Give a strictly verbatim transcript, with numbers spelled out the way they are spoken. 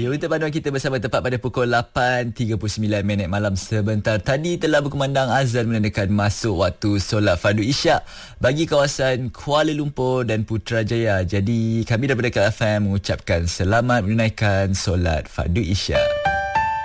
Ya, untuk panduan kita bersama tepat pada pukul lapan tiga puluh sembilan minit malam sebentar tadi telah berkumandang azan menandakan masuk waktu solat fardu isyak bagi kawasan Kuala Lumpur dan Putrajaya. Jadi kami daripada K F M mengucapkan selamat menunaikan solat fardu isyak.